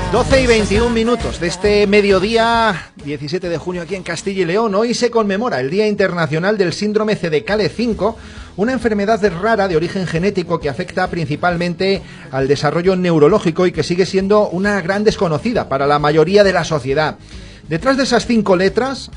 12 y 21 minutos de este mediodía 17 de junio aquí en Castilla y León. Hoy se conmemora el Día Internacional del Síndrome CDKL5, una enfermedad rara de origen genético que afecta principalmente al desarrollo neurológico y que sigue siendo una gran desconocida para la mayoría de la sociedad. Detrás de esas 5 letras,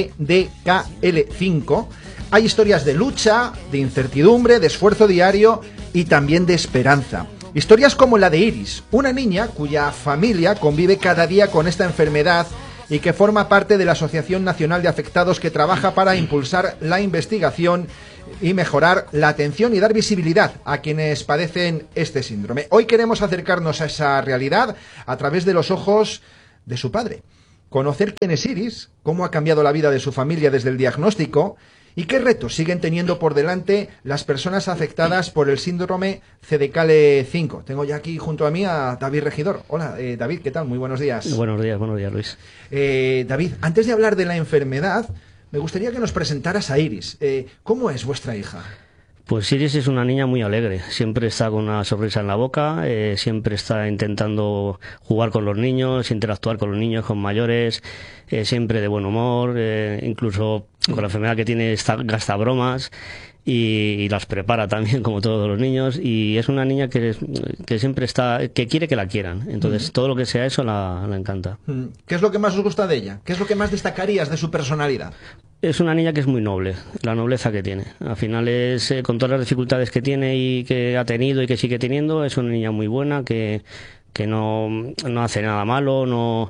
CDKL5, hay historias de lucha, de incertidumbre, de esfuerzo diario y también de esperanza. Historias como la de Iris, una niña cuya familia convive cada día con esta enfermedad y que forma parte de la Asociación Nacional de Afectados, que trabaja para impulsar la investigación y mejorar la atención y dar visibilidad a quienes padecen este síndrome. Hoy queremos acercarnos a esa realidad a través de los ojos de su padre. Conocer quién es Iris, cómo ha cambiado la vida de su familia desde el diagnóstico y qué retos siguen teniendo por delante las personas afectadas por el síndrome CDKL5. Tengo ya aquí junto a mí a David Regidor. Hola, David, ¿qué tal? Muy buenos días. Buenos días, Luis. David, antes de hablar de la enfermedad, me gustaría que nos presentaras a Iris. ¿Cómo es vuestra hija? Pues Iris es una niña muy alegre, siempre está con una sonrisa en la boca, siempre está intentando jugar con los niños, interactuar con los niños, con mayores, siempre de buen humor, incluso con la enfermedad que tiene gasta bromas y las prepara también como todos los niños, y es una niña que siempre está, que quiere que la quieran, entonces todo lo que sea eso la encanta. ¿Qué es lo que más os gusta de ella? ¿Qué es lo que más destacarías de su personalidad? Es una niña que es muy noble, la nobleza que tiene. Al final es, con todas las dificultades que tiene y que ha tenido y que sigue teniendo, es una niña muy buena que no hace nada malo,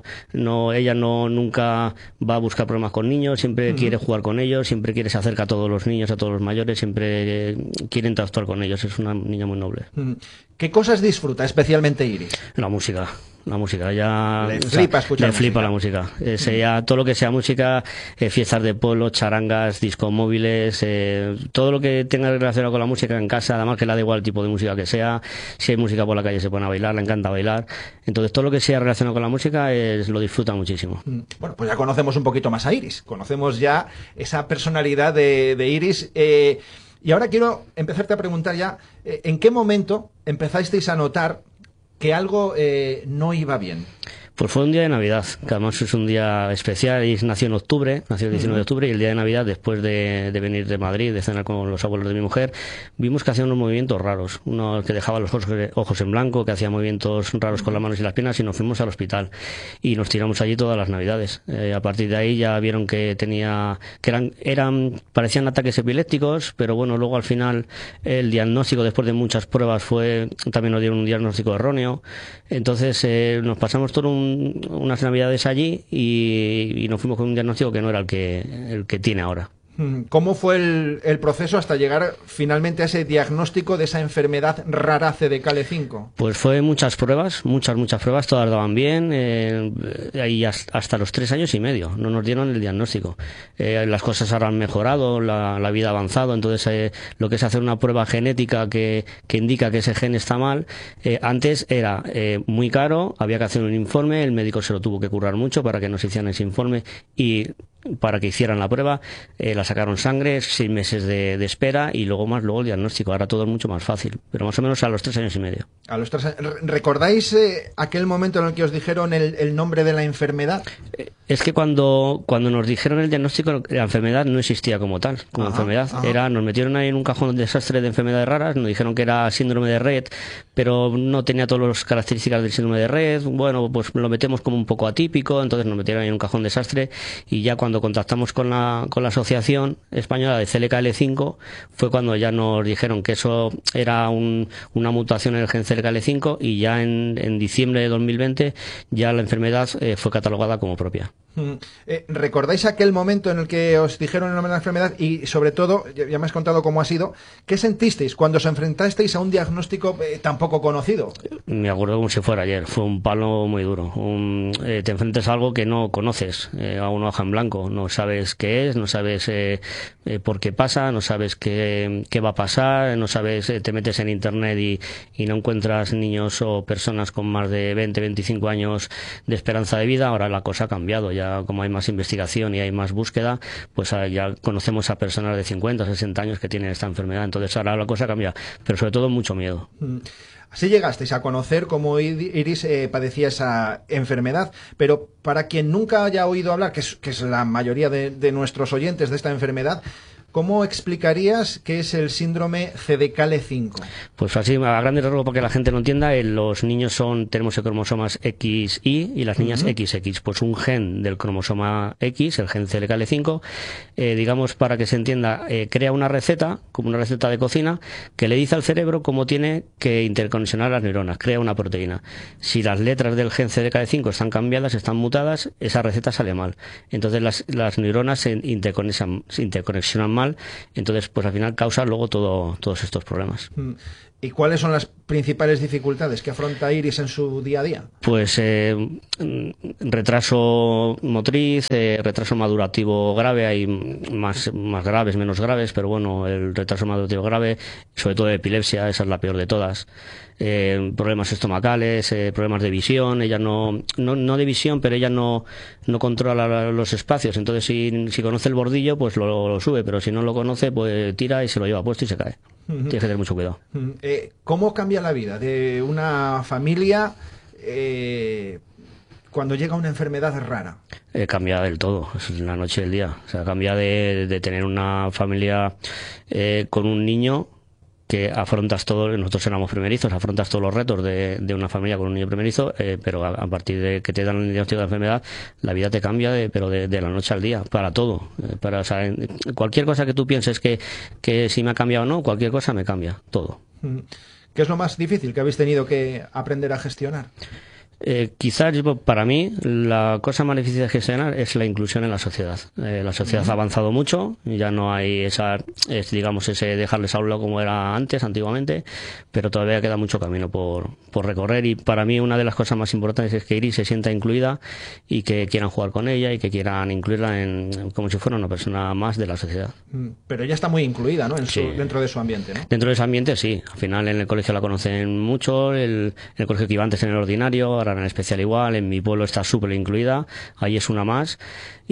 ella nunca va a buscar problemas con niños, siempre quiere jugar con ellos, siempre se acerca a todos los niños, a todos los mayores, siempre quiere interactuar con ellos, es una niña muy noble. ¿Qué cosas disfruta especialmente Iris? La música, ella le flipa escuchar, le flipa la música. Ella, todo lo que sea música, fiestas de pueblo, charangas, discomóviles, todo lo que tenga relacionado con la música en casa, además que le da igual el tipo de música que sea, si hay música por la calle se pone a bailar, le encanta bailar, entonces todo lo que sea relacionado con la música lo disfruta muchísimo. Bueno, pues ya conocemos un poquito más a Iris, conocemos ya esa personalidad de Iris, y ahora quiero empezarte a preguntar ya, ¿en qué momento empezasteis a notar que algo no iba bien? Pues fue un día de Navidad, que además es un día especial. Iris nació en octubre, nació el 19 de octubre, y el día de Navidad, después de venir de Madrid, de cenar con los abuelos de mi mujer, vimos que hacía unos movimientos raros, uno que dejaba los ojos en blanco, que hacía movimientos raros con las manos y las piernas, y nos fuimos al hospital y nos tiramos allí todas las Navidades. A partir de ahí ya vieron que parecían ataques epilépticos, pero bueno, luego al final el diagnóstico, después de muchas pruebas, también nos dieron un diagnóstico erróneo. Entonces nos pasamos unas Navidades allí y nos fuimos con un diagnóstico que no era el que tiene ahora. ¿Cómo fue el proceso hasta llegar finalmente a ese diagnóstico de esa enfermedad rara CDKL5? Pues fue muchas pruebas, muchas pruebas, todas daban bien, y hasta los 3 años y medio no nos dieron el diagnóstico. Las cosas ahora han mejorado, la vida ha avanzado, entonces lo que es hacer una prueba genética que indica que ese gen está mal, antes era muy caro, había que hacer un informe, el médico se lo tuvo que currar mucho para que nos hicieran ese informe y para que hicieran la prueba, la sacaron sangre, 6 meses de espera y luego el diagnóstico. Ahora todo es mucho más fácil, pero más o menos a los 3 años y medio. A los 3 años. ¿Recordáis aquel momento en el que os dijeron el nombre de la enfermedad? Es que cuando nos dijeron el diagnóstico, la enfermedad no existía como tal, como enfermedad. Nos metieron ahí en un cajón de desastre de enfermedades raras, nos dijeron que era síndrome de Rett, pero no tenía todas las características del síndrome de Rett. Bueno, pues lo metemos como un poco atípico, entonces nos metieron ahí en un cajón de desastre, y ya cuando contactamos con la Asociación Española de CDKL5 fue cuando ya nos dijeron que eso era una mutación en el gen CDKL5, y ya en diciembre de 2020 ya la enfermedad fue catalogada como propia. ¿Recordáis aquel momento en el que os dijeron el nombre de la enfermedad y, sobre todo, ya me has contado cómo ha sido, qué sentisteis cuando os enfrentasteis a un diagnóstico tan poco conocido? Me acuerdo como si fuera ayer, fue un palo muy duro. Te enfrentas a algo que no conoces, a una hoja en blanco, no sabes qué es, no sabes por qué pasa, no sabes qué va a pasar, no sabes, te metes en internet y no encuentras niños o personas con más de 20, 25 años de esperanza de vida. Ahora la cosa ha cambiado, ya como hay más investigación y hay más búsqueda, pues ya conocemos a personas de 50, 60 años que tienen esta enfermedad, entonces ahora la cosa cambia, pero sobre todo mucho miedo. Así llegasteis a conocer cómo Iris padecía esa enfermedad, pero para quien nunca haya oído hablar, que es la mayoría de nuestros oyentes de esta enfermedad, ¿cómo explicarías qué es el síndrome CDKL5? Pues así, a grandes rasgos, para que la gente lo entienda, los niños tenemos el cromosomas XY y las niñas XX. Pues un gen del cromosoma X, el gen CDKL5, digamos, para que se entienda, crea una receta, como una receta de cocina, que le dice al cerebro cómo tiene que interconexionar las neuronas, crea una proteína. Si las letras del gen CDKL5 están cambiadas, están mutadas, esa receta sale mal. Entonces las neuronas se interconexionan mal, entonces pues al final causa luego todos estos problemas. ¿Y cuáles son las principales dificultades que afronta Iris en su día a día? Pues retraso motriz, retraso madurativo grave, hay más graves, menos graves, pero bueno, el retraso madurativo grave, sobre todo de epilepsia, esa es la peor de todas. Problemas estomacales, problemas de visión, ella no de visión, pero ella no controla los espacios, entonces si conoce el bordillo, pues lo sube, pero si no lo conoce, pues tira y se lo lleva puesto y se cae. Tienes que tener mucho cuidado. ¿Cómo cambia la vida de una familia cuando llega una enfermedad rara? Cambia del todo, es la noche y el día. O sea, cambia de tener una familia con un niño que afrontas todo, nosotros éramos primerizos, afrontas todos los retos de una familia con un niño primerizo, pero a partir de que te dan el diagnóstico de la enfermedad, la vida te cambia pero de la noche al día, para todo. O sea, cualquier cosa que tú pienses que si me ha cambiado o no, cualquier cosa me cambia, todo. ¿Qué es lo más difícil que habéis tenido que aprender a gestionar? Quizás para mí la cosa más difícil de gestionar es la inclusión en la sociedad. La sociedad ha avanzado mucho, ya no hay ese dejarles a un lado como era antiguamente, pero todavía queda mucho camino por recorrer, y para mí una de las cosas más importantes es que Iris se sienta incluida y que quieran jugar con ella y que quieran incluirla como si fuera una persona más de la sociedad. Pero ella está muy incluida, ¿no? Sí. Dentro de su ambiente, ¿no? Dentro de ese ambiente sí, al final en el colegio la conocen mucho, el colegio que iba antes en el ordinario, ahora en el especial igual, en mi pueblo está súper incluida, ahí es una más,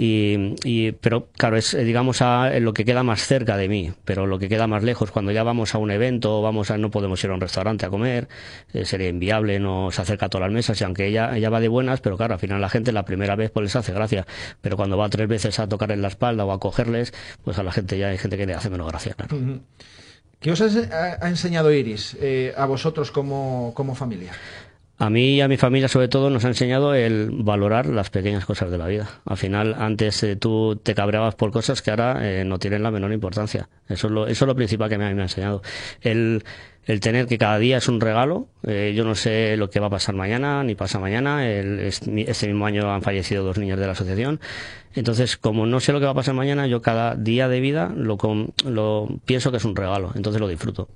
pero claro, es digamos lo que queda más cerca de mí, pero lo que queda más lejos, cuando ya vamos a un evento, no podemos ir a un restaurante a comer, sería inviable, no se acerca a todas las mesas, y aunque ella va de buenas, pero claro, al final la gente la primera vez pues les hace gracia, pero cuando va 3 veces a tocar en la espalda o a cogerles, pues a la gente ya hay gente que le hace menos gracia, claro. ¿Qué os ha enseñado Iris a vosotros como familia? A mí y a mi familia, sobre todo, nos ha enseñado el valorar las pequeñas cosas de la vida. Al final, antes tú te cabreabas por cosas que ahora no tienen la menor importancia. Eso es lo principal que me ha enseñado. El tener que cada día es un regalo. Yo no sé lo que va a pasar mañana, ni pasa mañana. Este mismo año han fallecido 2 niñas de la asociación. Entonces, como no sé lo que va a pasar mañana, yo cada día de vida lo pienso que es un regalo. Entonces lo disfruto.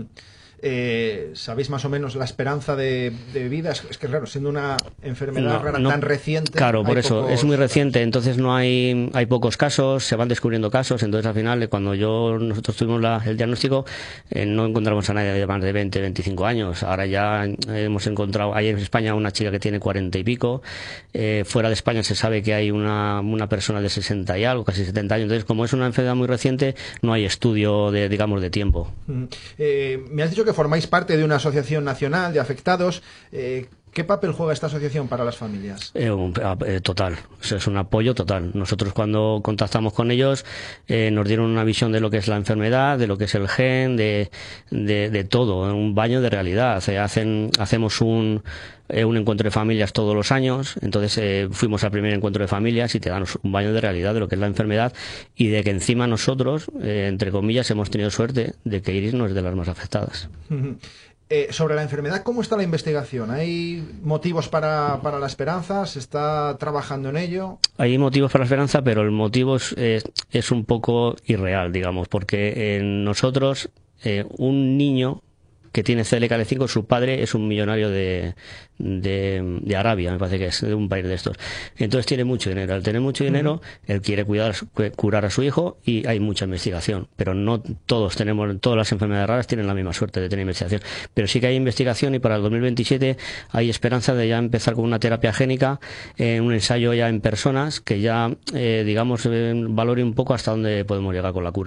¿Sabéis más o menos la esperanza de vida? Es que claro, siendo una enfermedad rara tan reciente... Claro, por eso, es muy reciente, entonces hay pocos casos, se van descubriendo casos, entonces al final, cuando nosotros tuvimos el diagnóstico, no encontramos a nadie de más de 20, 25 años. Ahora ya hemos encontrado, hay en España una chica que tiene 40 y pico, fuera de España se sabe que hay una persona de 60 y algo, casi 70 años, entonces como es una enfermedad muy reciente, no hay estudio de tiempo. Me has dicho que formáis parte de una asociación nacional de afectados. ¿Qué papel juega esta asociación para las familias? Total, es un apoyo total. Nosotros cuando contactamos con ellos nos dieron una visión de lo que es la enfermedad, de lo que es el gen, de todo, un baño de realidad. Hacemos un encuentro de familias todos los años, entonces fuimos al primer encuentro de familias y te dan un baño de realidad de lo que es la enfermedad y de que encima nosotros, entre comillas, hemos tenido suerte de que Iris no es de las más afectadas. Sobre la enfermedad, ¿cómo está la investigación? ¿Hay motivos para la esperanza? ¿Se está trabajando en ello? Hay motivos para la esperanza, pero el motivo es un poco irreal, digamos, porque nosotros, un niño que tiene CDKL5, su padre es un millonario de Arabia, me parece que es, de un país de estos. Entonces tiene mucho dinero. Al tener mucho dinero, él quiere curar a su hijo y hay mucha investigación. Pero no todas las enfermedades raras tienen la misma suerte de tener investigación. Pero sí que hay investigación y para el 2027 hay esperanza de ya empezar con una terapia génica, un ensayo ya en personas que ya, valore un poco hasta dónde podemos llegar con la cura.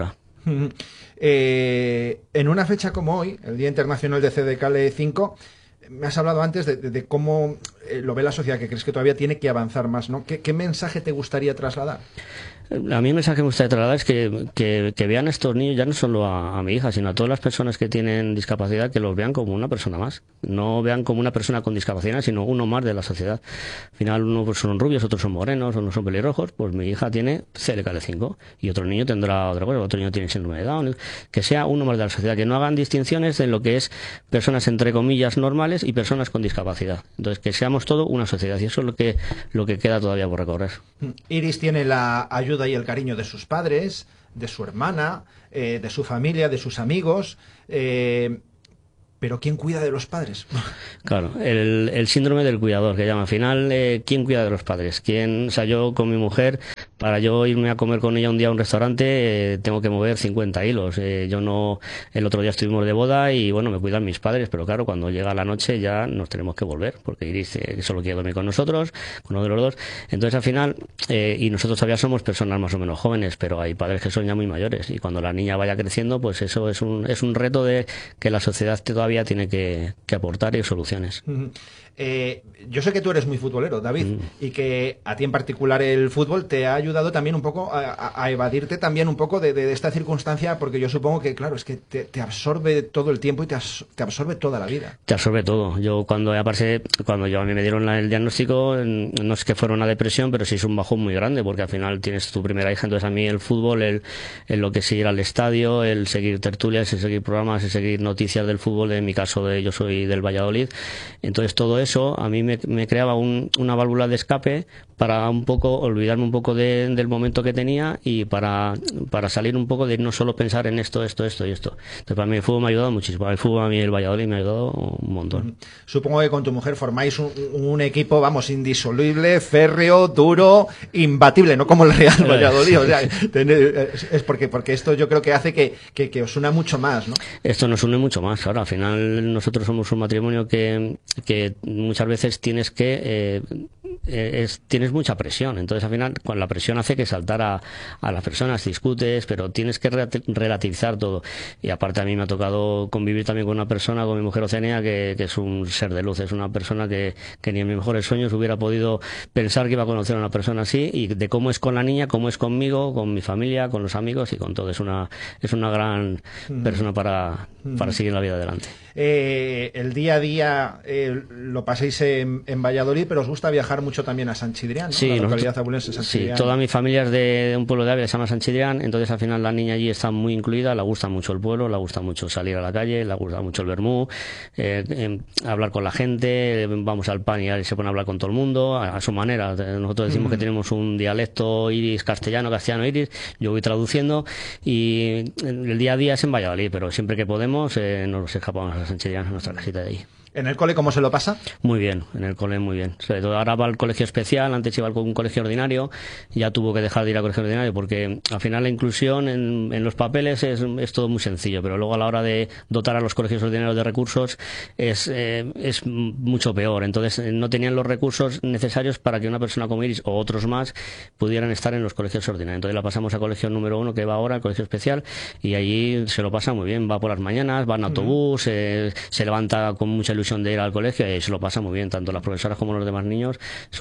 En una fecha como hoy, el Día Internacional de CDKL5, me has hablado antes de cómo lo ve la sociedad, que crees que todavía tiene que avanzar más, ¿no? ¿Qué mensaje te gustaría trasladar? A mí el mensaje que me gustaría trasladar es que vean a estos niños, ya no solo a mi hija, sino a todas las personas que tienen discapacidad, que los vean como una persona más. No vean como una persona con discapacidad, sino uno más de la sociedad. Al final, unos pues, son rubios, otros son morenos, unos son pelirrojos. Pues mi hija tiene CDKL5 y otro niño tendrá otra cosa, otro niño tiene síndrome de Down. Que sea uno más de la sociedad, que no hagan distinciones en lo que es personas, entre comillas, normales y personas con discapacidad. Entonces, que seamos todo una sociedad, y eso es lo que queda todavía por recorrer. Iris tiene la ayuda y el cariño de sus padres, de su hermana, de su familia, de sus amigos, pero ¿quién cuida de los padres? Claro, el síndrome del cuidador, que llama. Al final, ¿quién cuida de los padres? ¿Quién? O sea, yo con mi mujer, para yo irme a comer con ella un día a un restaurante, tengo que mover 50 hilos. Yo no, el otro día estuvimos de boda y bueno, me cuidan mis padres, pero claro, cuando llega la noche ya nos tenemos que volver, porque Iris solo quiere dormir con nosotros, con uno de los dos. Entonces al final, y nosotros todavía somos personas más o menos jóvenes, pero hay padres que son ya muy mayores, y cuando la niña vaya creciendo, pues eso es un reto de que la sociedad todavía tiene que aportar y soluciones. Yo sé que tú eres muy futbolero, David, y que a ti en particular el fútbol te ha ayudado también un poco a evadirte también un poco de esta circunstancia, porque yo supongo que, claro, es que te absorbe todo el tiempo y te absorbe toda la vida. Te absorbe todo. Yo cuando a mí me dieron el diagnóstico, no es que fuera una depresión, pero sí es un bajón muy grande, porque al final tienes tu primera hija. Entonces a mí el fútbol, el lo que es ir al estadio, el seguir tertulias, el seguir programas, el seguir noticias del fútbol, en mi caso yo soy del Valladolid, entonces todo eso a mí me creaba una válvula de escape para un poco olvidarme un poco del momento que tenía y para salir un poco de no solo pensar en esto y esto. Entonces para mí el fútbol me ha ayudado muchísimo. El fútbol a mí, el Valladolid, me ha ayudado un montón. Supongo que con tu mujer formáis un equipo, vamos, indisoluble, férreo, duro, imbatible, no como el Real Valladolid. O sea, es porque esto yo creo que hace que os una mucho más, ¿no? Esto nos une mucho más. Ahora, al final, nosotros somos un matrimonio que muchas veces tienes tienes mucha presión. Entonces, al final, con la presión hace que saltar a las personas, discutes, pero tienes que relativizar todo. Y aparte, a mí me ha tocado convivir también con una persona, con mi mujer Ocenea, que es un ser de luz. Es una persona que ni en mis mejores sueños hubiera podido pensar que iba a conocer a una persona así, y de cómo es con la niña, cómo es conmigo, con mi familia, con los amigos y con todo. Es una gran persona para seguir la vida adelante. El día a día lo paséis en Valladolid, pero os gusta viajar mucho también a San Chidrián, ¿no? Sí, la localidad abulense de San Chidrián. Sí, toda mi familia es de un pueblo de Ávila que se llama San Chidrián, entonces al final la niña allí está muy incluida, le gusta mucho el pueblo, le gusta mucho salir a la calle, le gusta mucho el vermú, hablar con la gente, vamos al pan y se pone a hablar con todo el mundo, a su manera. Nosotros decimos que tenemos un dialecto iris castellano iris, yo voy traduciendo, y el día a día es en Valladolid, pero siempre que podemos nos escapamos a San Chidrián, a nuestra casita de ahí. ¿En el cole cómo se lo pasa? Muy bien, en el cole muy bien. Sobre todo ahora va al colegio especial, antes iba a un colegio ordinario, ya tuvo que dejar de ir al colegio ordinario porque al final la inclusión en los papeles es todo muy sencillo, pero luego a la hora de dotar a los colegios ordinarios de recursos es mucho peor. Entonces no tenían los recursos necesarios para que una persona como Iris o otros más pudieran estar en los colegios ordinarios. Entonces la pasamos a colegio número 1, que va ahora al colegio especial, y allí se lo pasa muy bien. Va por las mañanas, va en autobús, se levanta con mucha ilusión de ir al colegio y se lo pasa muy bien. Tanto las profesoras como los demás niños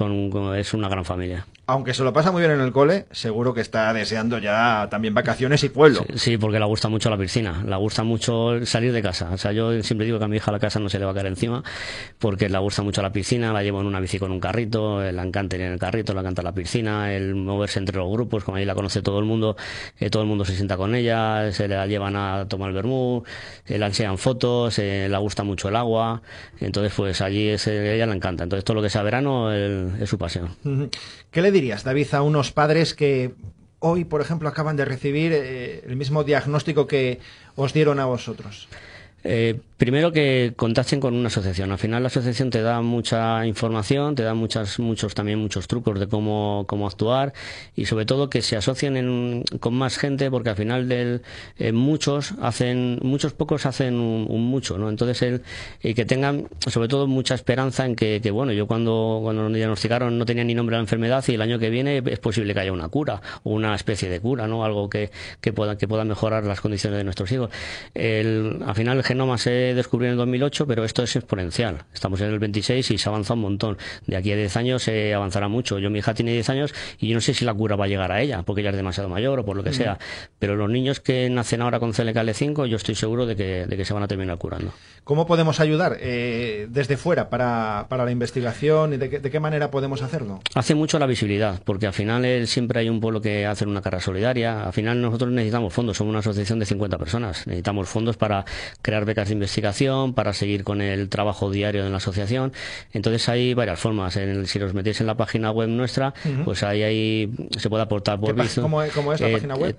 es una gran familia. Aunque se lo pasa muy bien en el cole, seguro que está deseando ya también vacaciones y pueblo. Sí, porque le gusta mucho la piscina, le gusta mucho salir de casa. O sea, yo siempre digo que a mi hija la casa no se le va a caer encima, porque le gusta mucho la piscina, la llevo en una bici con un carrito, le encanta ir en el carrito, le encanta la piscina, el moverse entre los grupos, como ahí la conoce todo el mundo se sienta con ella, se la llevan a tomar el vermú, la enseñan fotos, le gusta mucho el agua. Entonces, pues allí ella le encanta. Entonces, todo lo que sea verano es su pasión. ¿Qué le dirías, David, a unos padres que hoy, por ejemplo, acaban de recibir el mismo diagnóstico que os dieron a vosotros? Primero que contacten con una asociación. Al final la asociación te da mucha información, te da muchos trucos de cómo actuar, y sobre todo que se asocien con más gente, porque al final muchos pocos hacen un mucho, ¿no? Entonces que tengan sobre todo mucha esperanza en que bueno, yo cuando nos diagnosticaron no tenía ni nombre a la enfermedad, y el año que viene es posible que haya una cura o una especie de cura, ¿no? Algo que pueda mejorar las condiciones de nuestros hijos. Al final el genoma se descubrió en el 2008, pero esto es exponencial. Estamos en el 26 y se avanza un montón. De aquí a 10 años se avanzará mucho. Mi hija tiene 10 años y yo no sé si la cura va a llegar a ella, porque ella es demasiado mayor o por lo que sea. Pero los niños que nacen ahora con CLKL5, yo estoy seguro de que se van a terminar curando. ¿Cómo podemos ayudar desde fuera para la investigación, y de qué manera podemos hacerlo? Hace mucho la visibilidad, porque al final siempre hay un pueblo que hace una carrera solidaria. Al final nosotros necesitamos fondos, somos una asociación de 50 personas. Necesitamos fondos para crear becas de investigación, para seguir con el trabajo diario de la asociación. Entonces hay varias formas. Si los metéis en la página web nuestra, pues ahí se puede aportar por Bizum. ¿Cómo es la página web?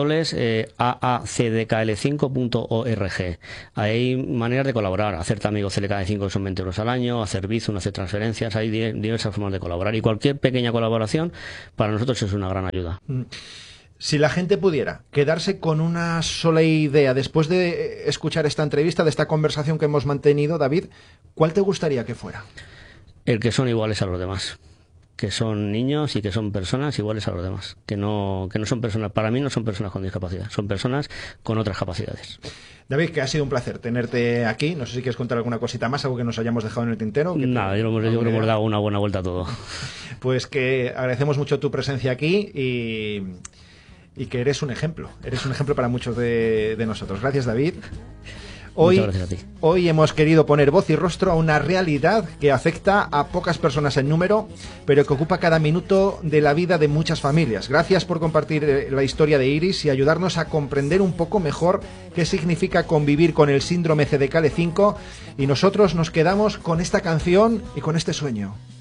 www.aacdkl5.org. Hay maneras de colaborar, hacerte amigo CLKL5, son 20 euros al año, hacer Bizum, hacer transferencias, hay diversas formas de colaborar, y cualquier pequeña colaboración para nosotros es una gran ayuda. Si la gente pudiera quedarse con una sola idea después de escuchar esta entrevista, de esta conversación que hemos mantenido, David, ¿cuál te gustaría que fuera? El que son iguales a los demás, que son niños y que son personas iguales a los demás, que no son personas, para mí no son personas con discapacidad, son personas con otras capacidades. David, que ha sido un placer tenerte aquí. No sé si quieres contar alguna cosita más, algo que nos hayamos dejado en el tintero. Nada, yo creo que hemos dado una buena vuelta a todo. Pues que agradecemos mucho tu presencia aquí y que eres un ejemplo para muchos de nosotros. Gracias, David. Muchas gracias a ti. Hoy hemos querido poner voz y rostro a una realidad que afecta a pocas personas en número, pero que ocupa cada minuto de la vida de muchas familias. Gracias por compartir la historia de Iris y ayudarnos a comprender un poco mejor qué significa convivir con el síndrome CDKL5, y nosotros nos quedamos con esta canción y con este sueño.